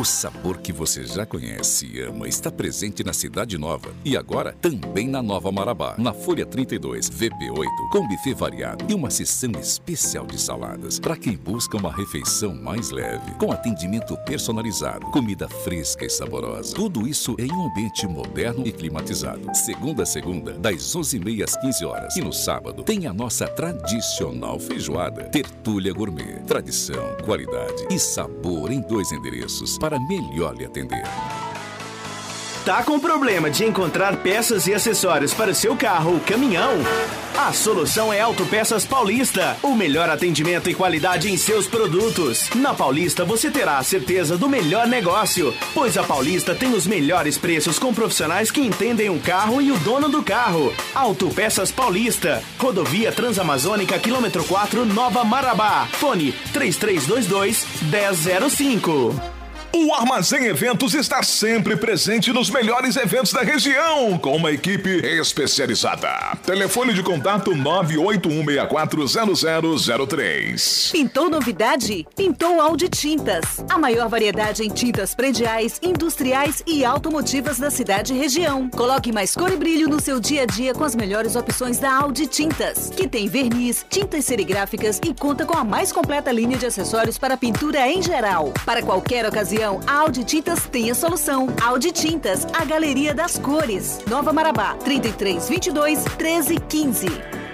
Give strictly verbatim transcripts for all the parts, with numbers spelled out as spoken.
O sabor que você já conhece e ama está presente na Cidade Nova e agora também na Nova Marabá, na Folha trinta e dois, V P oito, com buffet variado e uma seção especial de saladas para quem busca uma refeição mais leve, com atendimento personalizado, comida fresca e saborosa. Tudo isso em um ambiente moderno e climatizado. Segunda a segunda, das onze e meia às quinze horas. E no sábado tem a nossa tradicional feijoada. Tertúlia Gourmet. Tradição, qualidade e sabor em dois endereços para melhor lhe atender. Tá com problema de encontrar peças e acessórios para o seu carro ou caminhão? A solução é Autopeças Paulista. O melhor atendimento e qualidade em seus produtos. Na Paulista você terá a certeza do melhor negócio, pois a Paulista tem os melhores preços com profissionais que entendem o carro e o dono do carro. Autopeças Paulista. Rodovia Transamazônica, quilômetro quatro, Nova Marabá. Fone três três dois dois, um zero zero cinco. O Armazém Eventos está sempre presente nos melhores eventos da região, com uma equipe especializada. Telefone de contato nove oito um seis quatro zero zero zero três. Pintou novidade? Pintou Audi Tintas. A maior variedade em tintas prediais, industriais e automotivas da cidade e região. Coloque mais cor e brilho no seu dia a dia com as melhores opções da Audi Tintas, que tem verniz, tintas serigráficas e conta com a mais completa linha de acessórios para pintura em geral. Para qualquer ocasião, a Audi Tintas tem a solução. Audi Tintas, a galeria das cores. Nova Marabá, trinta e três, vinte e dois, treze, quinze.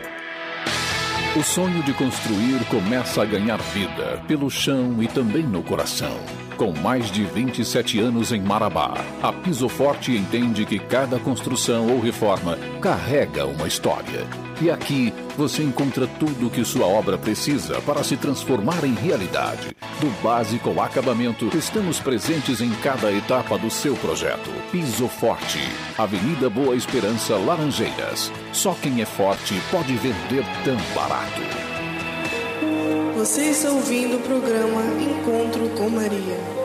O sonho de construir começa a ganhar vida pelo chão e também no coração. Com mais de vinte e sete anos em Marabá, a Piso Forte entende que cada construção ou reforma carrega uma história. E aqui você encontra tudo o que sua obra precisa para se transformar em realidade. Do básico ao acabamento, estamos presentes em cada etapa do seu projeto. Piso Forte, Avenida Boa Esperança, Laranjeiras. Só quem é forte pode vender tão barato. Você está ouvindo o programa Encontro com Maria.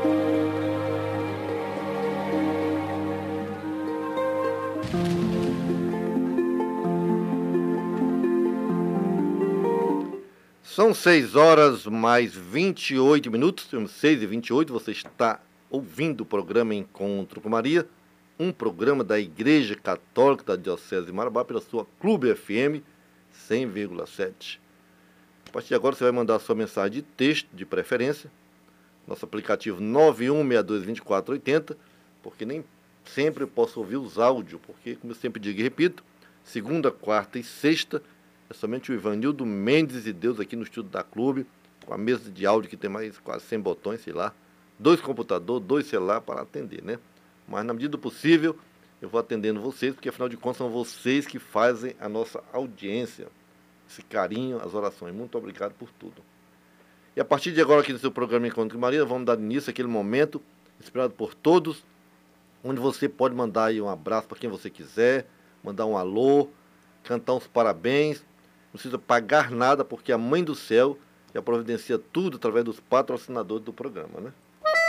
São seis horas mais vinte e oito minutos, seis e vinte e oito, você está ouvindo o programa Encontro com Maria, um programa da Igreja Católica da Diocese de Marabá pela sua Clube F M cem vírgula sete. A partir de agora você vai mandar a sua mensagem de texto, de preferência, nosso aplicativo nove um seis dois, dois quatro oito zero, porque nem sempre eu posso ouvir os áudios, porque, como eu sempre digo e repito, segunda, quarta e sexta, é somente o Ivanildo Mendes e Deus aqui no estúdio da Clube, com a mesa de áudio que tem mais quase cem botões, sei lá, dois computadores, dois celulares para atender, né? Mas na medida do possível, eu vou atendendo vocês, porque afinal de contas são vocês que fazem a nossa audiência, esse carinho, as orações. Muito obrigado por tudo. E a partir de agora aqui no seu programa Encontro com Maria, vamos dar início àquele momento esperado por todos, onde você pode mandar aí um abraço para quem você quiser, mandar um alô, cantar uns parabéns. Não precisa pagar nada, porque a Mãe do Céu já providencia tudo através dos patrocinadores do programa, né?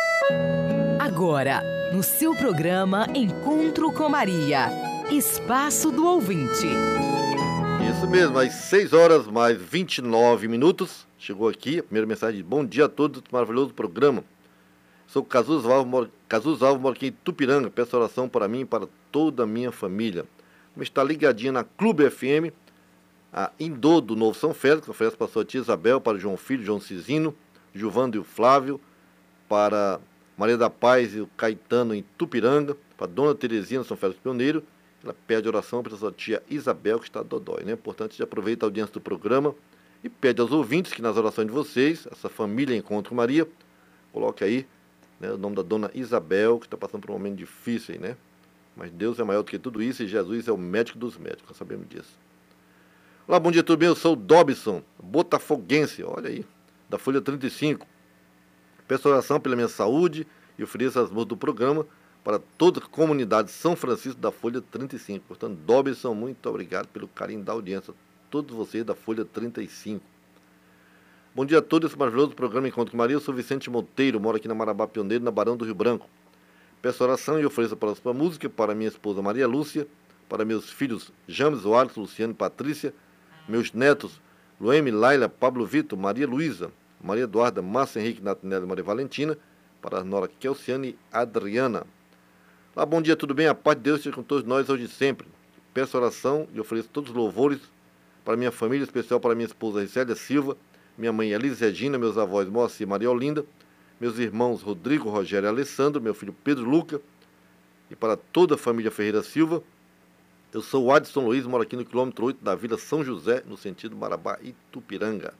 Agora, no seu programa Encontro com Maria, Espaço do Ouvinte. Isso mesmo, às seis horas mais vinte e nove minutos, chegou aqui a primeira mensagem de bom dia a todos do maravilhoso programa. Sou Cazus Alvo, Cazus Alvo, moro aqui em Tupiranga, peço oração para mim e para toda a minha família. Como está ligadinha na Clube F M, a Indô do Novo São Félix, que oferece para a sua tia Isabel, para o João Filho, João Cisino, Gilvando e o Flávio, para Maria da Paz e o Caetano em Tupiranga, para Dona Terezinha, São Félix Pioneiro. Ela pede oração para a sua tia Isabel, que está dodói, né? Portanto, já aproveita a audiência do programa e pede aos ouvintes que nas orações de vocês, essa família Encontro com Maria, coloque aí, né, o nome da Dona Isabel, que está passando por um momento difícil aí, né? Mas Deus é maior do que tudo isso e Jesus é o médico dos médicos, nós sabemos disso. Olá, bom dia, tudo bem? Eu sou o Dobson, botafoguense, olha aí, da Folha trinta e cinco. Peço oração pela minha saúde e ofereço as mãos do programa para toda a comunidade São Francisco da Folha trinta e cinco. Portanto, Dobson, muito obrigado pelo carinho da audiência, todos vocês da Folha trinta e cinco. Bom dia a todos, esse maravilhoso programa Encontro com Maria. Eu sou Vicente Monteiro, moro aqui na Marabá Pioneiro, na Barão do Rio Branco. Peço oração e ofereço a próxima música para minha esposa Maria Lúcia, para meus filhos James, Wallace, Luciano e Patrícia, meus netos Lueme, Laila, Pablo Vitor, Maria Luísa, Maria Eduarda, Márcia Henrique, Natinela e Maria Valentina, para a nora Kelciane Adriana. Olá, bom dia, tudo bem? A paz de Deus esteja com todos nós hoje e sempre. Peço oração e ofereço todos os louvores para minha família, em especial para minha esposa Risélia Silva, minha mãe Elise Regina, meus avós Moacir e Maria Olinda, meus irmãos Rodrigo, Rogério e Alessandro, meu filho Pedro Luca, e para toda a família Ferreira Silva. Eu sou o Adson Luiz, moro aqui no quilômetro oito da Vila São José, no sentido Marabá e Tupiranga.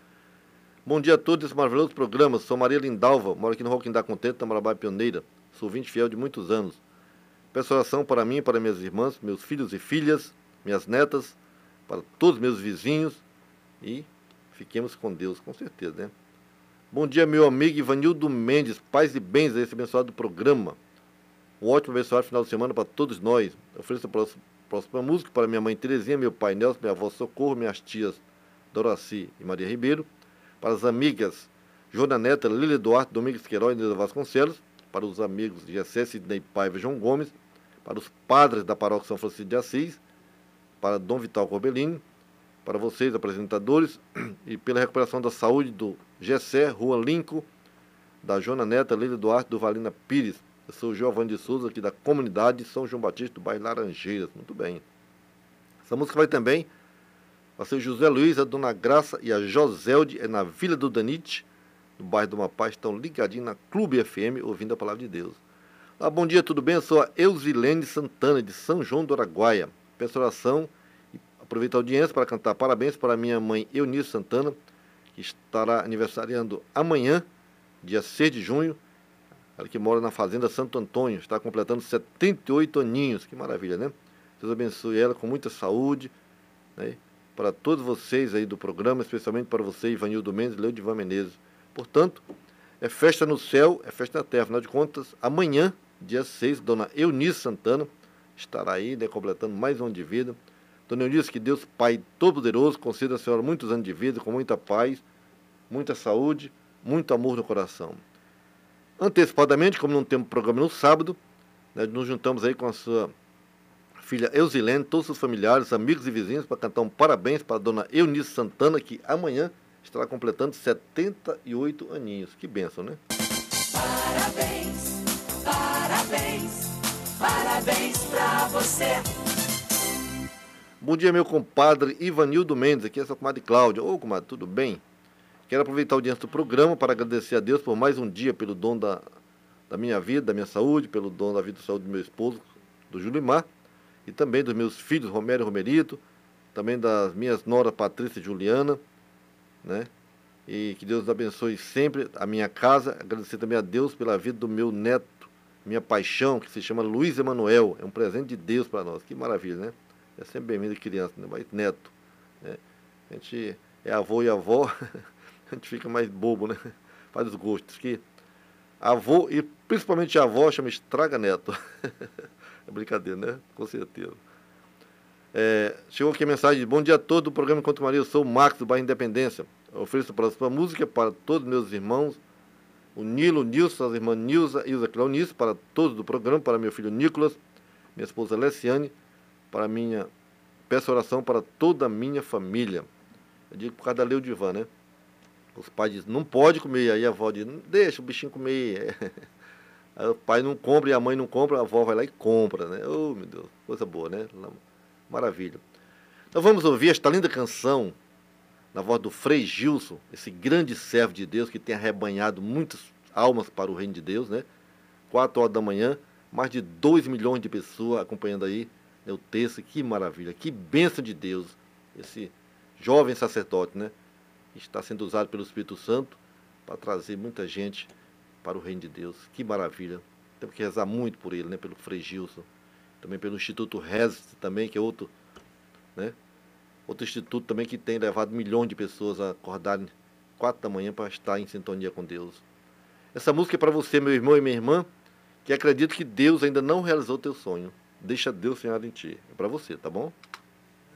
Bom dia a todos, esse maravilhoso programa. Sou Maria Lindalva, moro aqui no Roquindá Contente, na Marabá Pioneira. Sou ouvinte fiel de muitos anos. Peço oração para mim, para minhas irmãs, meus filhos e filhas, minhas netas, para todos meus vizinhos e fiquemos com Deus, com certeza, né? Bom dia, meu amigo Ivanildo Mendes, paz e bens a esse abençoado programa. Um ótimo abençoado final de semana para todos nós. Eu ofereço a próxima, próxima música para minha mãe Terezinha, meu pai Nelson, minha avó Socorro, minhas tias Doraci e Maria Ribeiro, para as amigas Jona Neta, Lília Duarte, Domingos Queiroz e Nilda Vasconcelos, para os amigos de Gessé, Sidney Paiva e João Gomes, para os padres da paróquia São Francisco de Assis, para Dom Vital Corbellini, para vocês, apresentadores, e pela recuperação da saúde do Gessé, Rua Lincoln, da Jona Neta, Lília Duarte, do Valina Pires. Eu sou o Giovanni de Souza, aqui da comunidade São João Batista, do bairro Laranjeiras. Muito bem. Essa música vai também para ser o José Luiz, a Dona Graça e a Joselde, é na Vila do Danite, no bairro do Mapá, estão ligadinhos na Clube F M, ouvindo a palavra de Deus. Ah, bom dia, tudo bem? Eu sou a Eusilene Santana, de São João do Araguaia. Peço oração e aproveito a audiência para cantar parabéns para minha mãe Eunice Santana, que estará aniversariando amanhã, dia seis de junho. Ela que mora na Fazenda Santo Antônio, está completando setenta e oito aninhos. Que maravilha, né? Deus abençoe ela com muita saúde, né? Para todos vocês aí do programa, especialmente para você, Ivanildo Mendes e Leodivan Menezes. Portanto, é festa no céu, é festa na terra. Afinal de contas, amanhã, dia seis, Dona Eunice Santana estará aí, né, completando mais um ano de vida. Dona Eunice, que Deus Pai Todo-Poderoso conceda a senhora muitos anos de vida, com muita paz, muita saúde, muito amor no coração. Antecipadamente, como não temos programa no sábado, né, nos juntamos aí com a sua filha Eusilene, todos os familiares, amigos e vizinhos, para cantar um parabéns para a Dona Eunice Santana, que amanhã estará completando setenta e oito aninhos. Que bênção, né? Parabéns, parabéns, parabéns pra você. Bom dia, meu compadre Ivanildo Mendes, aqui é sua comadre Cláudia. Ô, comadre, tudo bem? Quero aproveitar a audiência do programa para agradecer a Deus por mais um dia, pelo dom da, da minha vida, da minha saúde, pelo dom da vida e saúde do meu esposo, do Julimar, e também dos meus filhos, Romero e Romerito, também das minhas noras Patrícia e Juliana, né? E que Deus abençoe sempre a minha casa. Agradecer também a Deus pela vida do meu neto, minha paixão, que se chama Luiz Emanuel. É um presente de Deus para nós. Que maravilha, né? É sempre bem-vindo criança, né? Mas neto, né? A gente é avô e avó, a gente fica mais bobo, né? Faz os gostos. Que avô, e principalmente a avó, chama estraga neto. É brincadeira, né? Com certeza. É, chegou aqui a mensagem: bom dia a todos do programa Encontro Maria, eu sou o Max do bairro Independência. Eu ofereço para a sua música para todos meus irmãos, o Nilo, o Nilson, as irmãs Nilza e Ilza Cleonice, para todos do programa, para meu filho Nicolas, minha esposa Leciane, para minha, peço oração para toda a minha família. Eu digo por causa da Leodivan, né? Os pais dizem, não pode comer, aí a avó diz, deixa o bichinho comer. Aí o pai não compra e a mãe não compra, a avó vai lá e compra, né? Oh, meu Deus, coisa boa, né? Maravilha. Então vamos ouvir esta linda canção na voz do Frei Gilson, esse grande servo de Deus que tem arrebanhado muitas almas para o reino de Deus, né? Quatro horas da manhã, mais de dois milhões de pessoas acompanhando aí, né, o texto. Que maravilha, que bênção de Deus, esse jovem sacerdote, né? Que está sendo usado pelo Espírito Santo para trazer muita gente para o reino de Deus. Que maravilha. Temos que rezar muito por ele, né? Pelo Frei Gilson. Também pelo Instituto Reze, também, que é outro, né? Outro instituto também que tem levado milhões de pessoas a acordarem quatro da manhã para estar em sintonia com Deus. Essa música é para você, meu irmão e minha irmã, que acredita que Deus ainda não realizou o teu sonho. Deixa Deus sonhar em ti. É para você, tá bom?